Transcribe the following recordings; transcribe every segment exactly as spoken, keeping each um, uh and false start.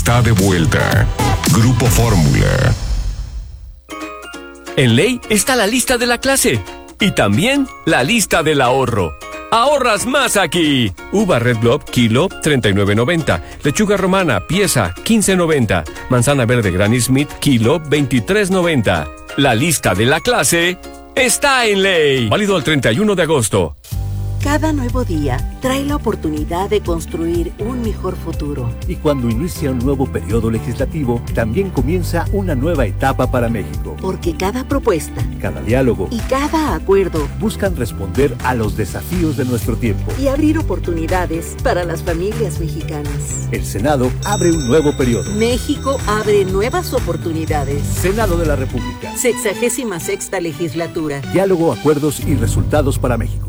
está de vuelta. Grupo Fórmula. En Ley está la lista de la clase y también la lista del ahorro. ¡Ahorras más aquí! Uva Red Globe, kilo, treinta y nueve noventa. Lechuga romana, pieza, quince noventa. Manzana verde Granny Smith, kilo, veintitrés noventa. La lista de la clase está en Ley. Válido al treinta y uno de agosto. Cada nuevo día trae la oportunidad de construir un mejor futuro. Y cuando inicia un nuevo periodo legislativo, también comienza una nueva etapa para México. Porque cada propuesta, cada diálogo y cada acuerdo buscan responder a los desafíos de nuestro tiempo y abrir oportunidades para las familias mexicanas. El Senado abre un nuevo periodo. México abre nuevas oportunidades. Senado de la República. Sexagésima sexta legislatura. Diálogo, acuerdos y resultados para México.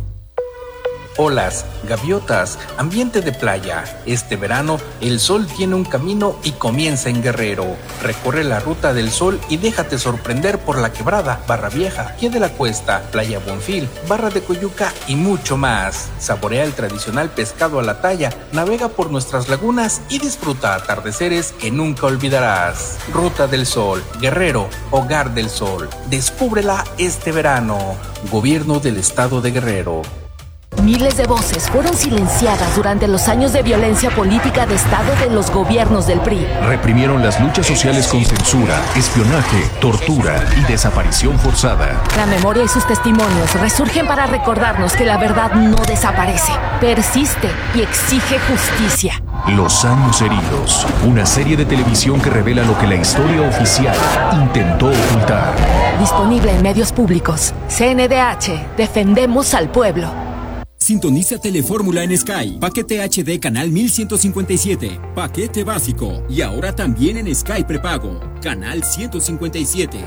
Olas, gaviotas, ambiente de playa. Este verano, el sol tiene un camino y comienza en Guerrero. Recorre la ruta del sol y déjate sorprender por La Quebrada, Barra Vieja, Pie de la Cuesta, Playa Bonfil, Barra de Coyuca y mucho más. Saborea el tradicional pescado a la talla, navega por nuestras lagunas y disfruta atardeceres que nunca olvidarás. Ruta del Sol, Guerrero, Hogar del Sol. Descúbrela este verano. Gobierno del Estado de Guerrero. Miles de voces fueron silenciadas durante los años de violencia política de Estado de los gobiernos del P R I. Reprimieron las luchas sociales con censura, espionaje, tortura y desaparición forzada. La memoria y sus testimonios resurgen para recordarnos que la verdad no desaparece, persiste y exige justicia. Los años heridos, una serie de televisión que revela lo que la historia oficial intentó ocultar. Disponible en medios públicos. C N D H, defendemos al pueblo. Sintoniza Telefórmula en Sky. Paquete H D canal mil ciento cincuenta y siete. Paquete básico. Y ahora también en Sky prepago. Canal ciento cincuenta y siete.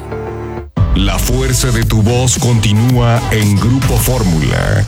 La fuerza de tu voz continúa en Grupo Fórmula.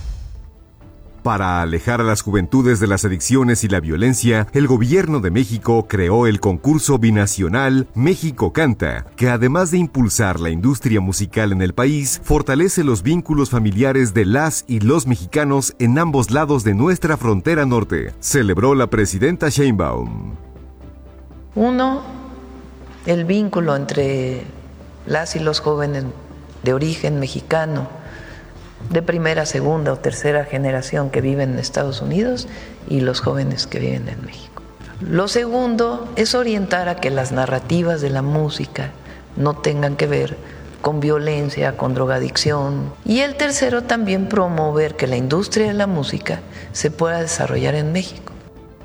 Para alejar a las juventudes de las adicciones y la violencia, el gobierno de México creó el concurso binacional México Canta, que además de impulsar la industria musical en el país, fortalece los vínculos familiares de las y los mexicanos en ambos lados de nuestra frontera norte, celebró la presidenta Sheinbaum. Uno, el vínculo entre las y los jóvenes de origen mexicano, de primera, segunda o tercera generación que viven en Estados Unidos y los jóvenes que viven en México. Lo segundo es orientar a que las narrativas de la música no tengan que ver con violencia, con drogadicción. Y el tercero, también promover que la industria de la música se pueda desarrollar en México.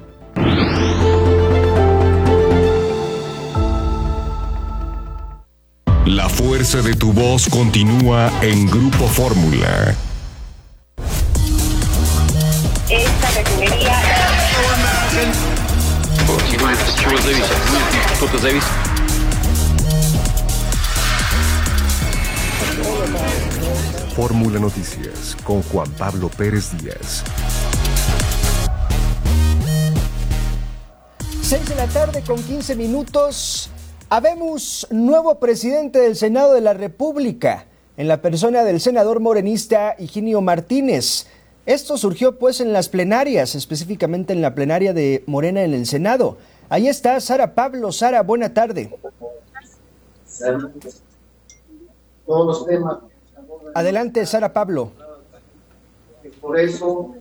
La fuerza de tu voz continúa en Grupo Fórmula. Esta refinería... Fórmula Noticias con Juan Pablo Pérez Díaz. seis de la tarde con quince minutos. Habemos nuevo presidente del Senado de la República, en la persona del senador morenista Higinio Martínez. Esto surgió pues en las plenarias, específicamente en la plenaria de Morena en el Senado. Ahí está Sara Pablo. Sara, buena tarde. Todos los temas. Adelante, Sara Pablo. Por eso...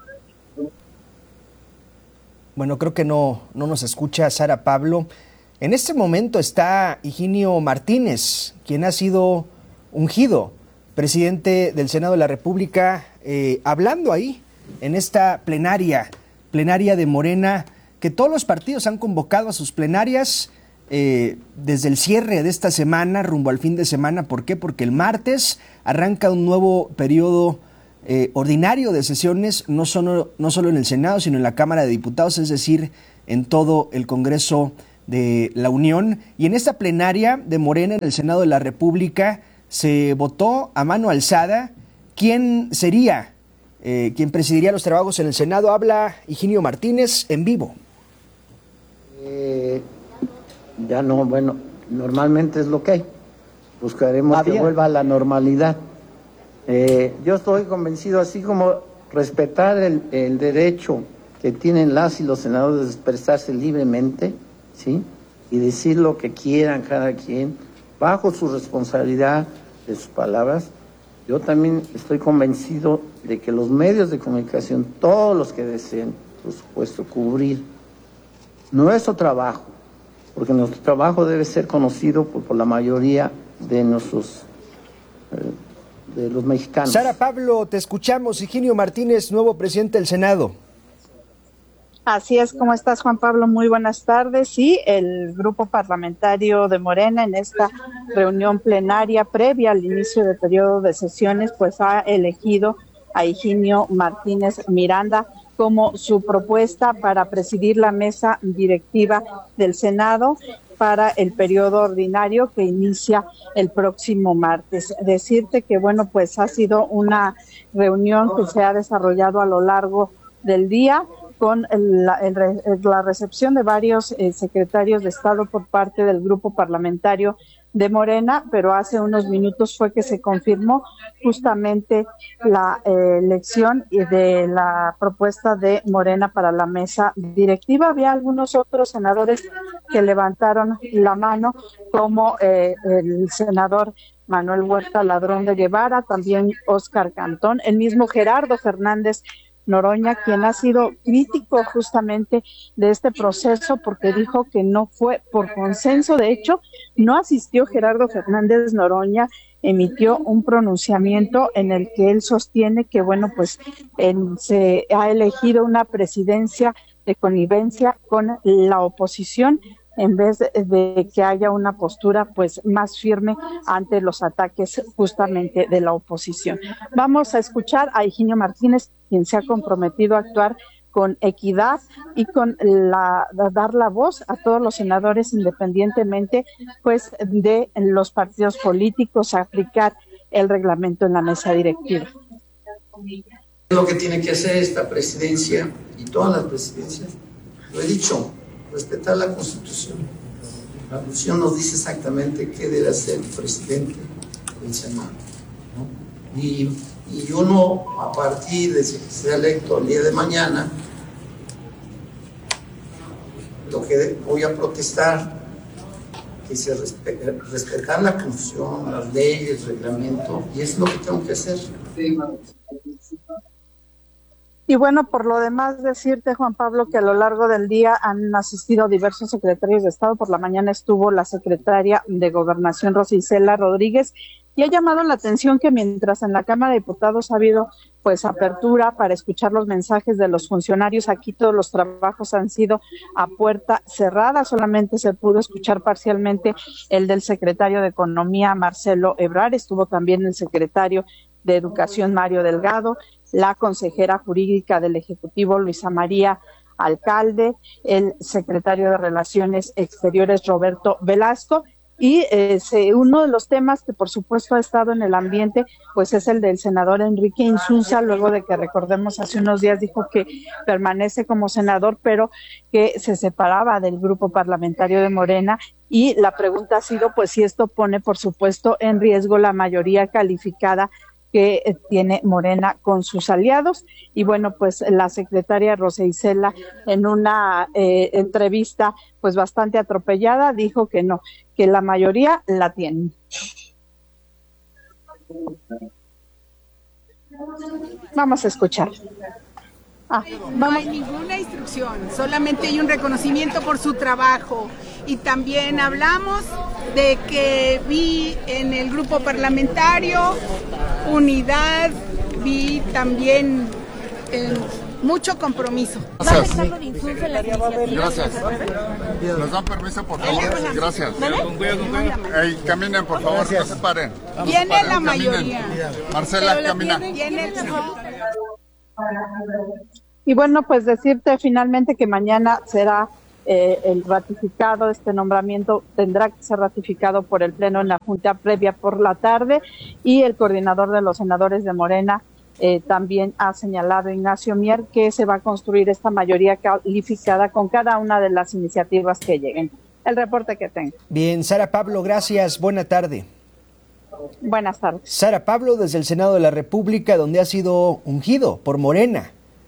Bueno, creo que no, no nos escucha Sara Pablo. En este momento está Higinio Martínez, quien ha sido ungido presidente del Senado de la República, eh, hablando ahí en esta plenaria, plenaria de Morena, que todos los partidos han convocado a sus plenarias eh, desde el cierre de esta semana, rumbo al fin de semana. ¿Por qué? Porque el martes arranca un nuevo periodo eh, ordinario de sesiones, no solo, no solo en el Senado, sino en la Cámara de Diputados, es decir, en todo el Congreso de la Unión. Y en esta plenaria de Morena en el Senado de la República se votó a mano alzada quién sería, eh, quién presidiría los trabajos en el Senado. Habla Higinio Martínez en vivo. Eh, ya no, bueno, normalmente es lo que hay. Buscaremos que vuelva a la normalidad. Eh, yo estoy convencido, así como respetar el, el derecho que tienen las y los senadores de expresarse libremente, ¿sí? Y decir lo que quieran cada quien, bajo su responsabilidad de sus palabras. Yo también estoy convencido de que los medios de comunicación, todos los que deseen, por supuesto, cubrir nuestro trabajo, porque nuestro trabajo debe ser conocido por, por la mayoría de nuestros eh, de los mexicanos. Sara Pablo, te escuchamos. Higinio Martínez, nuevo presidente del Senado. Así es, ¿cómo estás, Juan Pablo? Muy buenas tardes. Sí, el grupo parlamentario de Morena en esta reunión plenaria previa al inicio del periodo de sesiones, pues ha elegido a Higinio Martínez Miranda como su propuesta para presidir la mesa directiva del Senado para el periodo ordinario que inicia el próximo martes. Decirte que, bueno, pues ha sido una reunión que se ha desarrollado a lo largo del día, con la, el, la recepción de varios eh, secretarios de Estado por parte del grupo parlamentario de Morena, pero hace unos minutos fue que se confirmó justamente la eh, elección de la propuesta de Morena para la mesa directiva. Había algunos otros senadores que levantaron la mano, como eh, el senador Manuel Huerta Ladrón de Guevara, también Óscar Cantón, el mismo Gerardo Fernández Noroña, quien ha sido crítico justamente de este proceso porque dijo que no fue por consenso. De hecho, no asistió Gerardo Fernández Noroña, emitió un pronunciamiento en el que él sostiene que, bueno, pues en, se ha elegido una presidencia de connivencia con la oposición, en vez de que haya una postura pues más firme ante los ataques justamente de la oposición. Vamos a escuchar a Higinio Martínez, quien se ha comprometido a actuar con equidad y con la dar la voz a todos los senadores independientemente pues de los partidos políticos, a aplicar el reglamento en la mesa directiva. Lo que tiene que hacer esta presidencia y todas las presidencias, lo he dicho, respetar la Constitución. La Constitución nos dice exactamente qué debe hacer el presidente del Senado, ¿no? Y, y yo no, a partir de que sea electo el día de mañana, lo que voy a protestar, que se respete, respetar la Constitución, las leyes, el reglamento, y es lo que tengo que hacer. Y bueno, por lo demás decirte, Juan Pablo, que a lo largo del día han asistido diversos secretarios de Estado. Por la mañana estuvo la secretaria de Gobernación, Rosa Isela Rodríguez, y ha llamado la atención que mientras en la Cámara de Diputados ha habido pues apertura para escuchar los mensajes de los funcionarios, aquí todos los trabajos han sido a puerta cerrada. Solamente se pudo escuchar parcialmente el del secretario de Economía, Marcelo Ebrard. Estuvo también el secretario de Educación, Mario Delgado, la consejera jurídica del Ejecutivo, Luisa María Alcalde, el secretario de Relaciones Exteriores, Roberto Velasco, y eh, se, uno de los temas que por supuesto ha estado en el ambiente, pues es el del senador Enrique Insunza, luego de que, recordemos, hace unos días dijo que permanece como senador, pero que se separaba del grupo parlamentario de Morena, y la pregunta ha sido pues si esto pone por supuesto en riesgo la mayoría calificada que tiene Morena con sus aliados. Y bueno, pues la secretaria Rosa Isela, en una eh, entrevista pues bastante atropellada, dijo que no, que la mayoría la tienen. Vamos a escuchar. Ah, no hay ninguna instrucción, solamente hay un reconocimiento por su trabajo. Y también hablamos de que vi en el grupo parlamentario unidad, vi también eh, mucho compromiso. Gracias. Gracias. ¿Nos dan permiso, por favor? Gracias. Hey, caminen, por favor, no se paren. Viene la mayoría. Marcela, camina. Viene el... Y bueno, pues decirte finalmente que mañana será eh, el ratificado, este nombramiento tendrá que ser ratificado por el Pleno en la Junta previa por la tarde, y el coordinador de los senadores de Morena eh, también ha señalado, Ignacio Mier, que se va a construir esta mayoría calificada con cada una de las iniciativas que lleguen. El reporte que tengo. Bien, Sara Pablo, gracias, buena tarde. Buenas tardes. Sara Pablo desde el Senado de la República, donde ha sido ungido por Morena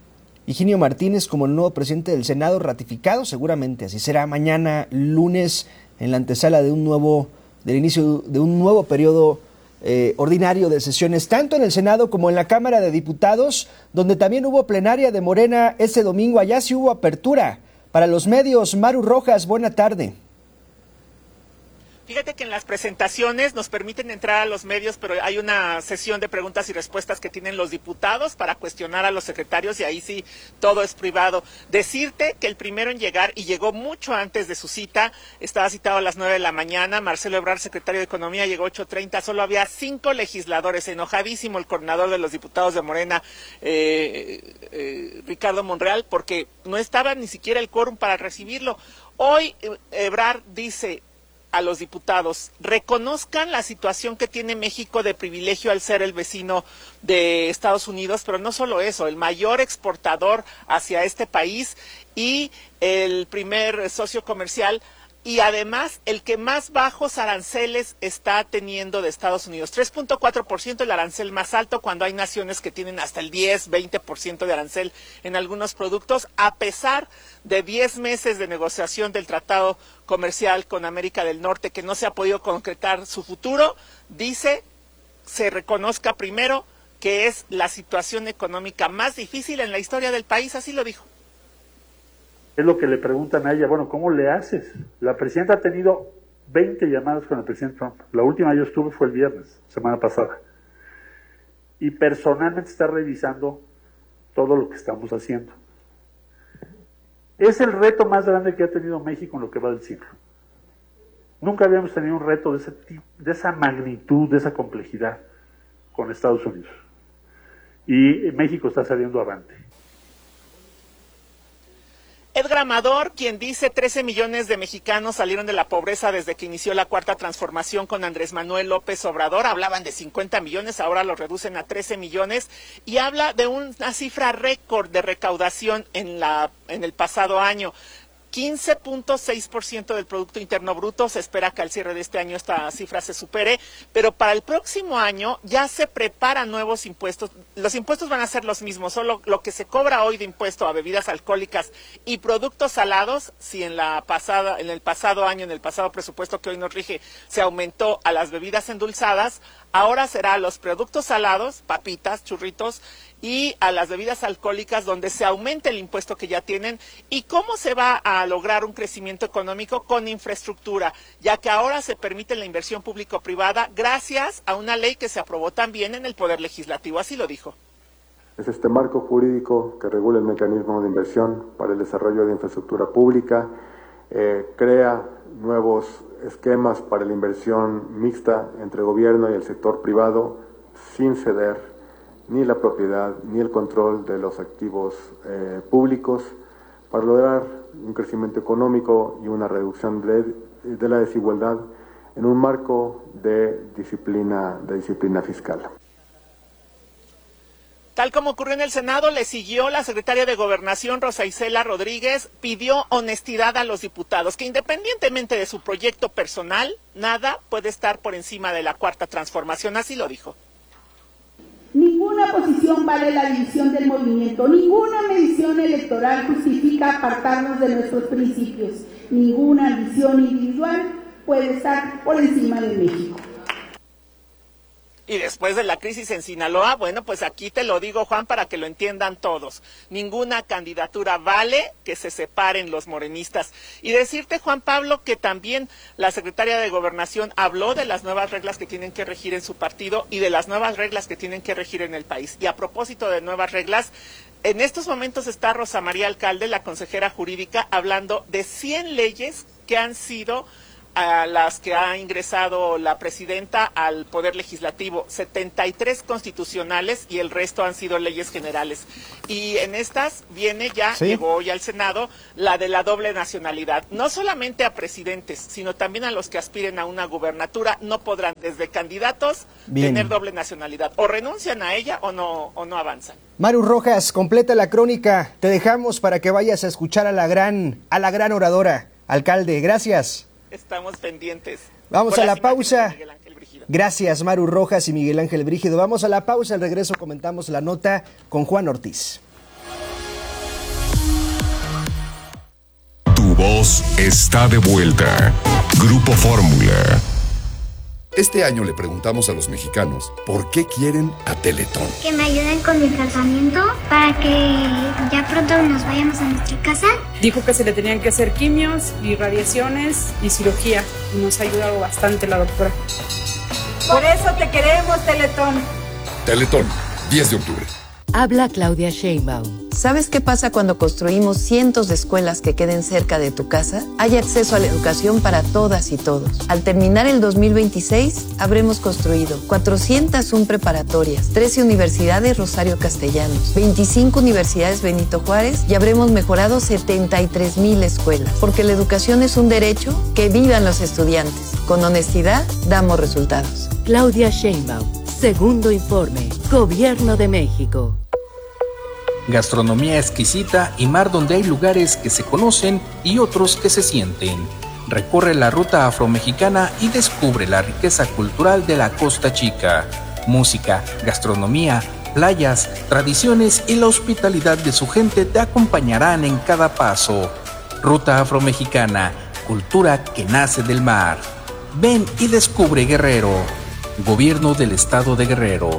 Higinio Martínez como el nuevo presidente del Senado, ratificado seguramente, así será mañana lunes en la antesala de un nuevo, del inicio de un nuevo periodo eh, ordinario de sesiones, tanto en el Senado como en la Cámara de Diputados, donde también hubo plenaria de Morena este domingo. Allá sí hubo apertura para los medios. Maru Rojas, buena tarde. Fíjate que en las presentaciones nos permiten entrar a los medios, pero hay una sesión de preguntas y respuestas que tienen los diputados para cuestionar a los secretarios y ahí sí todo es privado. Decirte que el primero en llegar, y llegó mucho antes de su cita, estaba citado a las nueve de la mañana, Marcelo Ebrard, secretario de Economía, llegó ocho treinta, solo había cinco legisladores, enojadísimo el coordinador de los diputados de Morena, eh, eh, Ricardo Monreal, porque no estaba ni siquiera el quórum para recibirlo. Hoy Ebrard dice a los diputados, reconozcan la situación que tiene México de privilegio al ser el vecino de Estados Unidos, pero no solo eso, el mayor exportador hacia este país y el primer socio comercial y además el que más bajos aranceles está teniendo de Estados Unidos. tres punto cuatro por ciento el arancel más alto cuando hay naciones que tienen hasta el diez, veinte por ciento de arancel en algunos productos, a pesar de diez meses de negociación del tratado comercial con América del Norte que no se ha podido concretar su futuro. Dice, se reconozca primero que es la situación económica más difícil en la historia del país, así lo dijo. Es lo que le preguntan a ella, bueno, ¿cómo le haces? La presidenta ha tenido veinte llamadas con el presidente Trump. La última yo estuve fue el viernes, semana pasada. Y personalmente está revisando todo lo que estamos haciendo. Es el reto más grande que ha tenido México en lo que va del siglo. Nunca habíamos tenido un reto de ese tipo, de esa magnitud, de esa complejidad con Estados Unidos. Y México está saliendo avante. Edgar Amador, quien dice trece millones de mexicanos salieron de la pobreza desde que inició la cuarta transformación con Andrés Manuel López Obrador, hablaban de cincuenta millones, ahora lo reducen a trece millones, y habla de una cifra récord de recaudación en, la, en el pasado año. quince punto seis por ciento del Producto Interno Bruto, se espera que al cierre de este año esta cifra se supere, pero para el próximo año ya se preparan nuevos impuestos. Los impuestos van a ser los mismos, solo lo que se cobra hoy de impuesto a bebidas alcohólicas y productos salados, si en la pasada, en el pasado año, en el pasado presupuesto que hoy nos rige, se aumentó a las bebidas endulzadas, ahora será a los productos salados, papitas, churritos, y a las bebidas alcohólicas donde se aumente el impuesto que ya tienen. ¿Y cómo se va a lograr un crecimiento económico? Con infraestructura, ya que ahora se permite la inversión público-privada gracias a una ley que se aprobó también en el Poder Legislativo, así lo dijo. Es este marco jurídico que regula el mecanismo de inversión para el desarrollo de infraestructura pública, eh, crea nuevos esquemas para la inversión mixta entre gobierno y el sector privado, sin ceder ni la propiedad ni el control de los activos eh, públicos, para lograr un crecimiento económico y una reducción de, de la desigualdad en un marco de disciplina, de disciplina fiscal. Tal como ocurrió en el Senado, le siguió la secretaria de Gobernación, Rosa Isela Rodríguez, pidió honestidad a los diputados, que independientemente de su proyecto personal, nada puede estar por encima de la cuarta transformación, así lo dijo. Ninguna posición vale la división del movimiento, ninguna medición electoral justifica apartarnos de nuestros principios, ninguna ambición individual puede estar por encima de México. Y después de la crisis en Sinaloa, bueno, pues aquí te lo digo, Juan, para que lo entiendan todos. Ninguna candidatura vale que se separen los morenistas. Y decirte, Juan Pablo, que también la secretaria de Gobernación habló de las nuevas reglas que tienen que regir en su partido y de las nuevas reglas que tienen que regir en el país. Y a propósito de nuevas reglas, en estos momentos está Rosa María Alcalde, la consejera jurídica, hablando de cien leyes que han sido a las que ha ingresado la presidenta al Poder Legislativo, setenta y tres constitucionales y el resto han sido leyes generales. Y en estas viene ya, ¿sí? Llegó hoy al Senado, la de la doble nacionalidad. No solamente a presidentes, sino también a los que aspiren a una gubernatura, no podrán desde candidatos Bien. tener doble nacionalidad. O renuncian a ella o no, o no avanzan. Maru Rojas, completa la crónica. Te dejamos para que vayas a escuchar a la gran, a la gran oradora. Alcalde, gracias. Estamos pendientes. Vamos a la pausa. Gracias, Maru Rojas y Miguel Ángel Brígido. Vamos a la pausa. Al regreso comentamos la nota con Juan Ortiz. voz está de vuelta. Grupo Fórmula. Este año le preguntamos a los mexicanos por qué quieren a Teletón. Que me ayuden con mi tratamiento para que ya pronto nos vayamos a nuestra casa. Dijo que se le tenían que hacer quimios y radiaciones y cirugía. Y nos ha ayudado bastante la doctora. Por eso te queremos, Teletón. Teletón, diez de octubre. Habla Claudia Sheinbaum. ¿Sabes qué pasa cuando construimos cientos de escuelas que queden cerca de tu casa? Hay acceso a la educación para todas y todos. Al terminar el dos mil veintiséis, habremos construido cuatrocientas una preparatorias, trece universidades Rosario Castellanos, veinticinco universidades Benito Juárez y habremos mejorado setenta y tres mil escuelas. Porque la educación es un derecho, que vivan los estudiantes. Con honestidad, damos resultados. Claudia Sheinbaum. Segundo informe. Gobierno de México. Gastronomía exquisita y mar donde hay lugares que se conocen y otros que se sienten. Recorre la ruta afromexicana y descubre la riqueza cultural de la Costa Chica. Música, gastronomía, playas, tradiciones y la hospitalidad de su gente te acompañarán en cada paso. Ruta afromexicana, cultura que nace del mar. Ven y descubre Guerrero. Gobierno del Estado de Guerrero.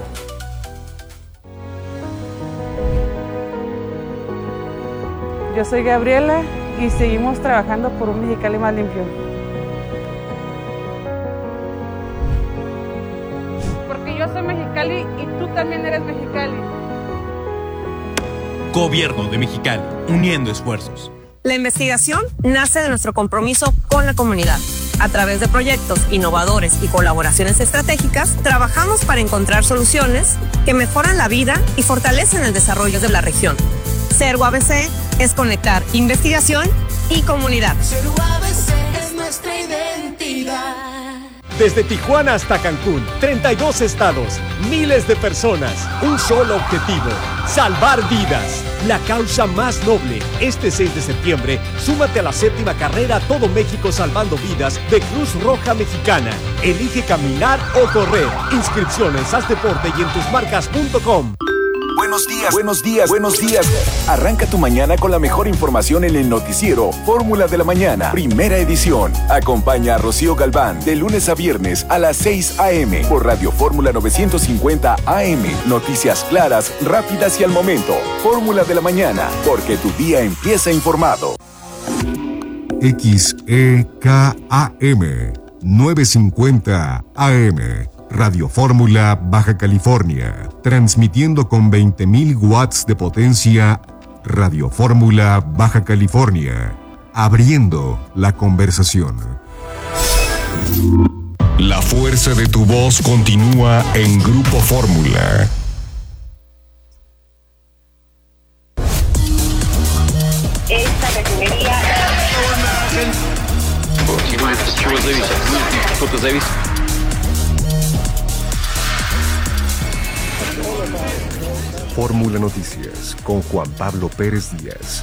Yo soy Gabriela y seguimos trabajando por un Mexicali más limpio. Porque yo soy Mexicali y tú también eres Mexicali. Gobierno de Mexicali, uniendo esfuerzos. La investigación nace de nuestro compromiso con la comunidad. A través de proyectos innovadores y colaboraciones estratégicas, trabajamos para encontrar soluciones que mejoran la vida y fortalecen el desarrollo de la región. Ser U A B C es conectar investigación y comunidad. Ser U A B C es nuestra identidad. Desde Tijuana hasta Cancún, treinta y dos estados, miles de personas, un solo objetivo, salvar vidas. La causa más noble. Este seis de septiembre, súmate a la séptima carrera Todo México Salvando Vidas de Cruz Roja Mexicana. Elige caminar o correr. Inscripciones, haz deporte y en tus marcas punto com. Buenos días, buenos días, buenos días. Arranca tu mañana con la mejor información en el noticiero Fórmula de la Mañana, primera edición. Acompaña a Rocío Galván de lunes a viernes a las seis a eme por Radio Fórmula novecientos cincuenta A M. Noticias claras, rápidas y al momento. Fórmula de la Mañana, porque tu día empieza informado. X E K A M novecientos cincuenta A M. Radio Fórmula Baja California, transmitiendo con veinte mil watts de potencia. Radio Fórmula Baja California, abriendo la conversación. La fuerza de tu voz continúa en Grupo Fórmula. Esta refinería... Fórmula Noticias con Juan Pablo Pérez Díaz.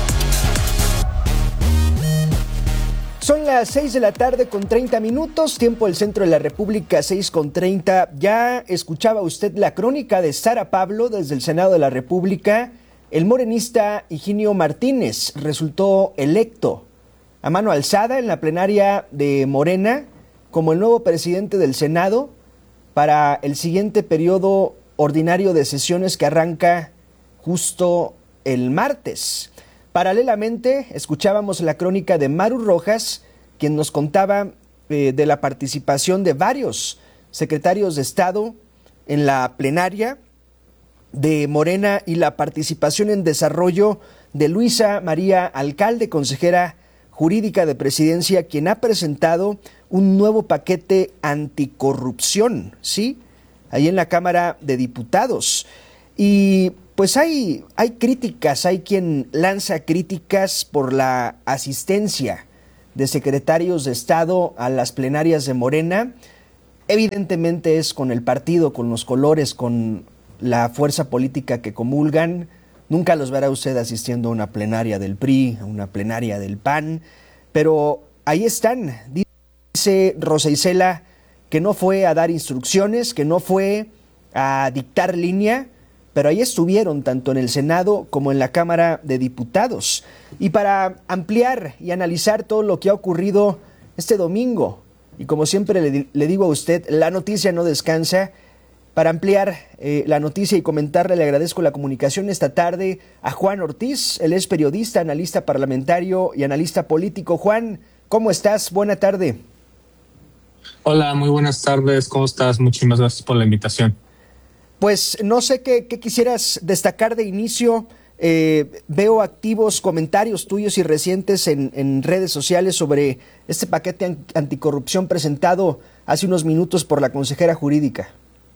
Son las seis de la tarde con treinta minutos, tiempo del centro de la República, seis con treinta. Ya escuchaba usted la crónica de Sara Pablo desde el Senado de la República. El morenista Higinio Martínez resultó electo a mano alzada en la plenaria de Morena como el nuevo presidente del Senado para el siguiente periodo ordinario de sesiones que arranca justo el martes. Paralelamente, escuchábamos la crónica de Maru Rojas, quien nos contaba eh, de la participación de varios secretarios de Estado en la plenaria de Morena y la participación en desarrollo de Luisa María Alcalde, consejera jurídica de Presidencia, quien ha presentado un nuevo paquete anticorrupción, ¿sí?, ahí en la Cámara de Diputados. Y pues hay, hay críticas, hay quien lanza críticas por la asistencia de secretarios de Estado a las plenarias de Morena. Evidentemente es con el partido, con los colores, con la fuerza política que comulgan. Nunca los verá usted asistiendo a una plenaria del P R I, a una plenaria del P A N, pero ahí están. Dice Rosa Isela que no fue a dar instrucciones, que no fue a dictar línea, pero ahí estuvieron tanto en el Senado como en la Cámara de Diputados. Y para ampliar y analizar todo lo que ha ocurrido este domingo, y como siempre le, le digo a usted, la noticia no descansa. Para ampliar eh, la noticia y comentarle, le agradezco la comunicación esta tarde a Juan Ortiz. Él es periodista, analista parlamentario y analista político. Juan, ¿cómo estás? Buena tarde. Hola, muy buenas tardes. ¿Cómo estás? Muchísimas gracias por la invitación. Pues no sé qué, qué quisieras destacar de inicio. Eh, veo activos comentarios tuyos y recientes en, en redes sociales sobre este paquete anticorrupción presentado hace unos minutos por la consejera jurídica.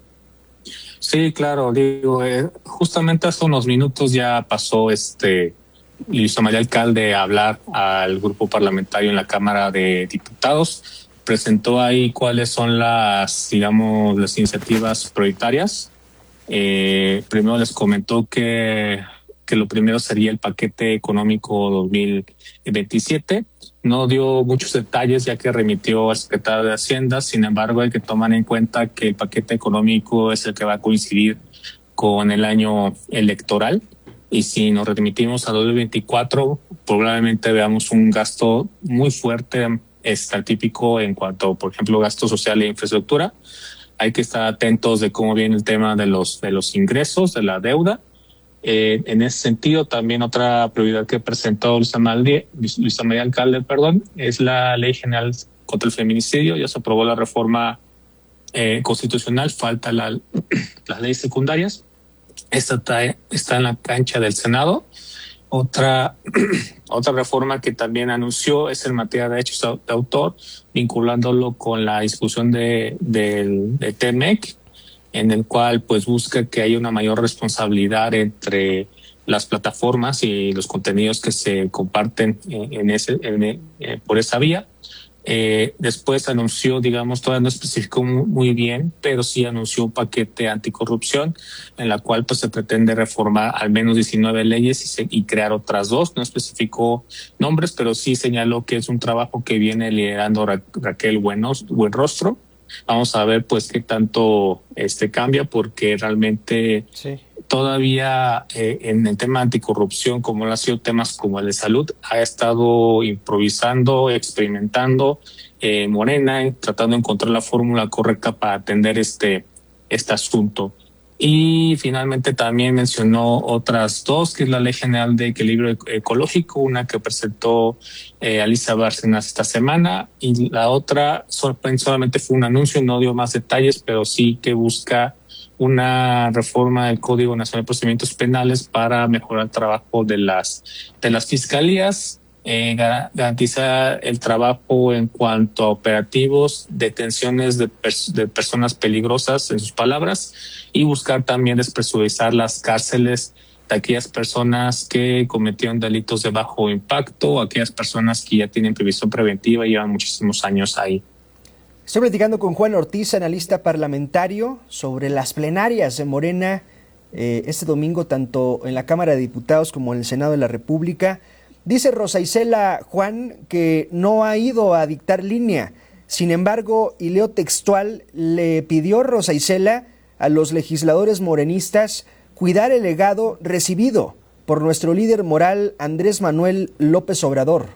Sí, claro, digo, eh, justamente hace unos minutos ya pasó este Luisa María Alcalde a hablar al grupo parlamentario en la Cámara de Diputados. Presentó ahí cuáles son las, digamos, las iniciativas prioritarias. Eh, primero les comentó que, que lo primero sería el paquete económico dos mil veintisiete. No dio muchos detalles ya que remitió al secretario de Hacienda. Sin embargo, hay que tomar en cuenta que el paquete económico es el que va a coincidir con el año electoral. Y si nos remitimos a dos mil veinticuatro, probablemente veamos un gasto muy fuerte, está típico en cuanto, por ejemplo, gasto social e infraestructura. Hay que estar atentos de cómo viene el tema de los, de los ingresos, de la deuda. Eh, en ese sentido, también otra prioridad que presentó Luisa María, Luisa María Alcalde, perdón, es la Ley General contra el Feminicidio. Ya se aprobó la reforma eh, constitucional, falta la, las leyes secundarias. Esta está, está en la cancha del Senado. Otra, otra reforma que también anunció es en materia de derechos de autor, vinculándolo con la discusión de, de, de T M E C, en el cual pues busca que haya una mayor responsabilidad entre las plataformas y los contenidos que se comparten en, en ese, en, eh, por esa vía. Eh, después anunció, digamos, todavía no especificó muy bien, pero sí anunció un paquete anticorrupción en la cual pues se pretende reformar al menos diecinueve leyes y, se, y crear otras dos. No especificó nombres, pero sí señaló que es un trabajo que viene liderando Ra- Raquel Buenos, Buenrostro. Vamos a ver pues qué tanto este cambia, porque realmente sí. Todavía eh, en el tema anticorrupción, como lo ha sido temas como el de salud, ha estado improvisando, experimentando eh, Morena, tratando de encontrar la fórmula correcta para atender este, este asunto. Y finalmente también mencionó otras dos, que es la Ley General de Equilibrio Ecológico, una que presentó eh, Alicia Bárcenas esta semana, y la otra solamente fue un anuncio, no dio más detalles, pero sí que busca una reforma del Código Nacional de Procedimientos Penales para mejorar el trabajo de las, de las fiscalías, eh, garantizar el trabajo en cuanto a operativos, detenciones de, pers- de personas peligrosas, en sus palabras, y buscar también despresurizar las cárceles de aquellas personas que cometieron delitos de bajo impacto, aquellas personas que ya tienen previsión preventiva y llevan muchísimos años ahí. Estoy platicando con Juan Ortiz, analista parlamentario, sobre las plenarias de Morena eh, este domingo, tanto en la Cámara de Diputados como en el Senado de la República. Dice Rosa Isela, Juan, que no ha ido a dictar línea. Sin embargo, y leo textual, le pidió Rosa Isela a los legisladores morenistas cuidar el legado recibido por nuestro líder moral Andrés Manuel López Obrador.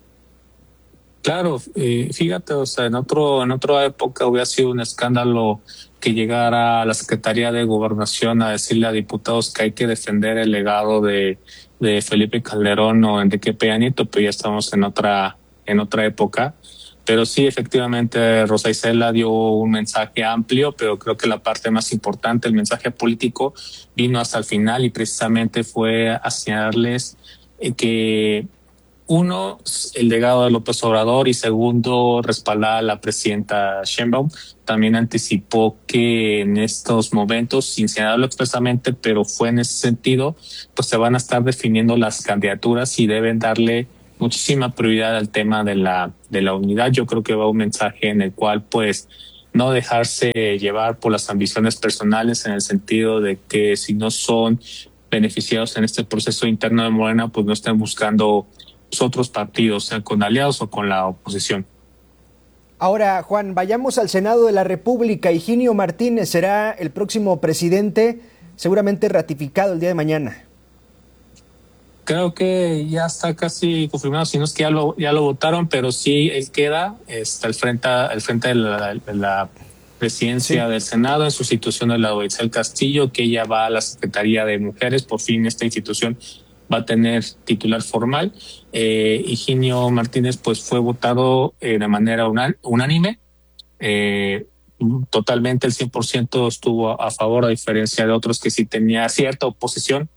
Claro, eh, fíjate, o sea, en otro, en otra época hubiera sido un escándalo que llegara a la Secretaría de Gobernación a decirle a diputados que hay que defender el legado de, de Felipe Calderón o Enrique Peña Nieto, pero ya estamos en otra, en otra época. Pero sí, efectivamente, Rosa Isela dio un mensaje amplio, pero creo que la parte más importante, el mensaje político, vino hasta el final y precisamente fue a señalarles que uno, el legado de López Obrador, y segundo, respaldar a la presidenta Sheinbaum. También anticipó que en estos momentos, sin señalarlo expresamente, pero fue en ese sentido, pues se van a estar definiendo las candidaturas y deben darle muchísima prioridad al tema de la de la unidad. Yo creo que va un mensaje en el cual, pues, no dejarse llevar por las ambiciones personales, en el sentido de que si no son beneficiados en este proceso interno de Morena, pues no estén buscando otros partidos, sean con aliados o con la oposición. Ahora, Juan, vayamos al Senado de la República. Higinio Martínez será el próximo presidente seguramente ratificado el día de mañana. Creo que ya está casi confirmado, si no es que ya lo, ya lo votaron, pero sí él queda está al frente, al frente de la, de la presidencia sí. del Senado en sustitución de la Itzel Castillo, que ella va a la Secretaría de Mujeres. Por fin esta institución va a tener titular formal. Eh, Higinio Martínez pues fue votado eh, de manera unánime. Eh, totalmente el cien por ciento estuvo a favor, a diferencia de otros que sí tenía cierta oposición.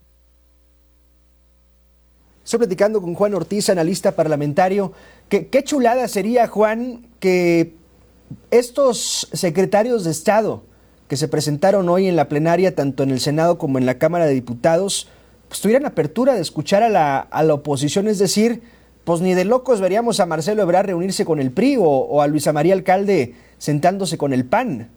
Estoy platicando con Juan Ortiz, analista parlamentario. ¿Qué, qué chulada sería, Juan, que estos secretarios de Estado que se presentaron hoy en la plenaria, tanto en el Senado como en la Cámara de Diputados, pues tuvieran apertura de escuchar a la, a la oposición? Es decir, pues ni de locos veríamos a Marcelo Ebrard reunirse con el P R I o, o a Luisa María Alcalde sentándose con el P A N.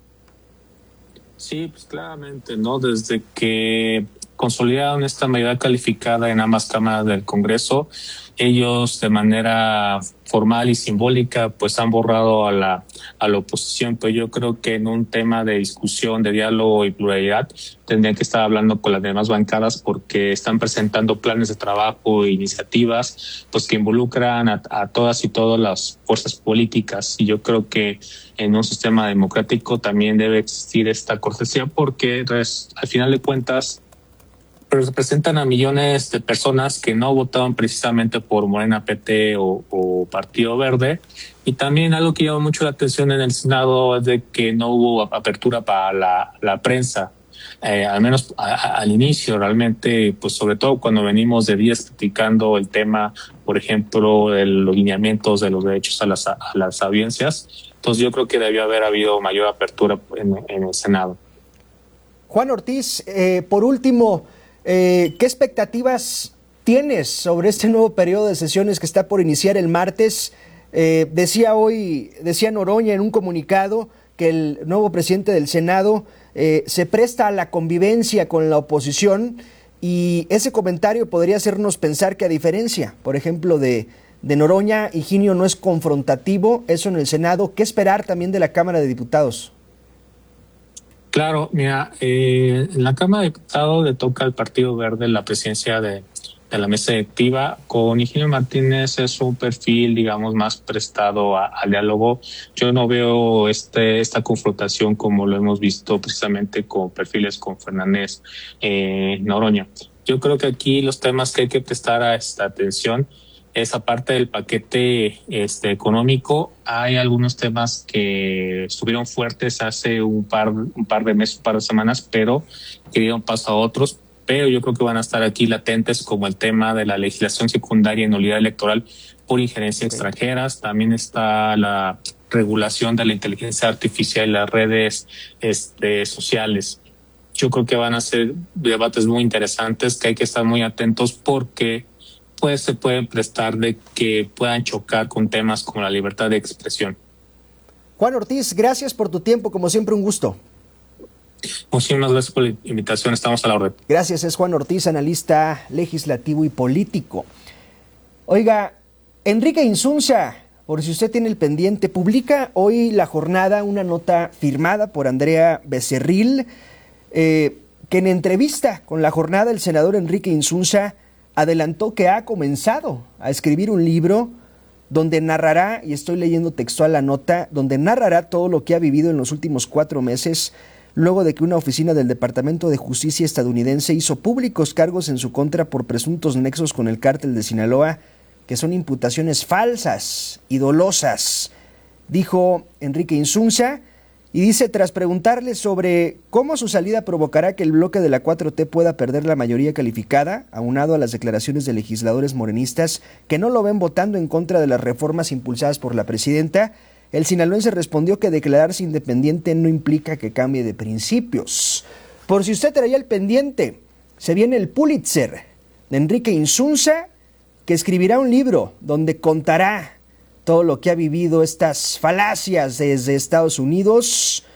Sí, pues claramente, ¿no? Desde que consolidaron esta mayoría calificada en ambas cámaras del Congreso, ellos de manera formal y simbólica pues han borrado a la a la oposición, pero yo creo que en un tema de discusión, de diálogo y pluralidad tendrían que estar hablando con las demás bancadas, porque están presentando planes de trabajo e iniciativas pues que involucran a, a todas y todas las fuerzas políticas, y yo creo que en un sistema democrático también debe existir esta cortesía, porque pues, al final de cuentas pero representan a millones de personas que no votaron precisamente por Morena, P T o, o Partido Verde. Y también algo que llama mucho la atención en el Senado es de que no hubo apertura para la, la prensa, eh, al menos a, a, al inicio realmente, pues sobre todo cuando venimos de días criticando el tema, por ejemplo, de los lineamientos de los derechos a las, a las audiencias. Entonces yo creo que debió haber habido mayor apertura en, en el Senado. Juan Ortiz, eh, por último, Eh, ¿qué expectativas tienes sobre este nuevo periodo de sesiones que está por iniciar el martes? Eh, decía hoy, decía Noroña en un comunicado que el nuevo presidente del Senado eh, se presta a la convivencia con la oposición, y ese comentario podría hacernos pensar que, a diferencia, por ejemplo, de, de Noroña, Higinio no es confrontativo, eso en el Senado. ¿Qué esperar también de la Cámara de Diputados? Claro, mira, eh, en la Cámara de Diputados le toca al Partido Verde la presidencia de, de la mesa directiva. Con Higinio Martínez es un perfil, digamos, más prestado a, al diálogo. Yo no veo este esta confrontación como lo hemos visto precisamente con perfiles con Fernández eh, Noroña. Yo creo que aquí los temas que hay que prestar a esta atención esa parte del paquete este económico. Hay algunos temas que estuvieron fuertes hace un par un par de meses, un par de semanas, pero que dieron paso a otros. Pero yo creo que van a estar aquí latentes, como el tema de la legislación secundaria en nulidad electoral por injerencia okay. extranjeras. También está la regulación de la inteligencia artificial y las redes este, sociales. Yo creo que van a ser debates muy interesantes que hay que estar muy atentos, porque pues se pueden prestar de que puedan chocar con temas como la libertad de expresión. Juan Ortiz, gracias por tu tiempo, como siempre un gusto. Muchísimas gracias por la invitación, estamos a la orden. Gracias, es Juan Ortiz, analista legislativo y político. Oiga, Enrique Insunza, por si usted tiene el pendiente, publica hoy La Jornada una nota firmada por Andrea Becerril, eh, que en entrevista con La Jornada el senador Enrique Insunza adelantó que ha comenzado a escribir un libro donde narrará, y estoy leyendo textual la nota, donde narrará todo lo que ha vivido en los últimos cuatro meses, luego de que una oficina del Departamento de Justicia estadounidense hizo públicos cargos en su contra por presuntos nexos con el cártel de Sinaloa, que son imputaciones falsas y dolosas, dijo Enrique Insunza. Y dice, tras preguntarle sobre cómo su salida provocará que el bloque de la cuatro T pueda perder la mayoría calificada, aunado a las declaraciones de legisladores morenistas que no lo ven votando en contra de las reformas impulsadas por la presidenta, el sinaloense respondió que declararse independiente no implica que cambie de principios. Por si usted traía el pendiente, se viene el Pulitzer de Enrique Insunza, que escribirá un libro donde contará todo lo que ha vivido, estas falacias desde Estados Unidos,